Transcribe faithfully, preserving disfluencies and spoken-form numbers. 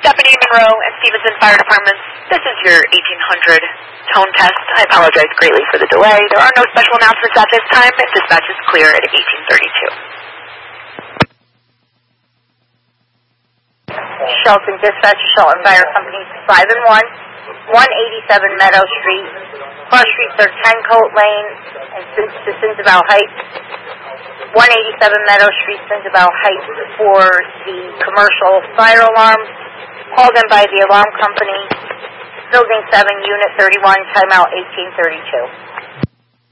Stephanie Monroe and Stevenson Fire Departments. This is your eighteen hundred tone test. I apologize greatly for the delay. There are no special announcements at this time, and dispatch is clear at eighteen thirty-two. Shelton Dispatch, Shelton Fire Company five and one, one eighty-seven Meadow Street. Cross streets are ten Coat Lane and to Cinderville Heights. one eighty-seven Meadow Street, Cinderville Heights for the commercial fire alarms. Called in by the alarm company. Building seven, Unit thirty-one, timeout eighteen thirty-two.